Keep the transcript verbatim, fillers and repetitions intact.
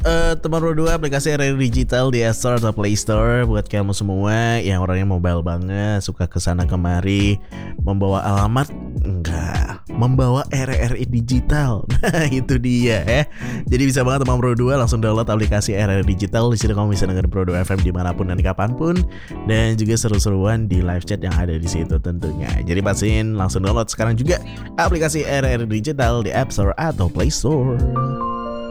uh, teman berdua aplikasi R R Digital di App Store atau Play Store buat kamu semua yang orangnya mobile banget, suka kesana kemari, membawa alamat enggak, membawa R R I Digital. Nah itu dia ya. Jadi bisa banget teman berdua langsung download aplikasi R R Digital. Di sini kamu bisa dengerin Pro dua F M dimanapun dan kapanpun, dan juga seru-seruan di live chat yang ada di situ tentunya. Jadi pastiin langsung download sekarang juga aplikasi R R Digital di App Store atau Play Store.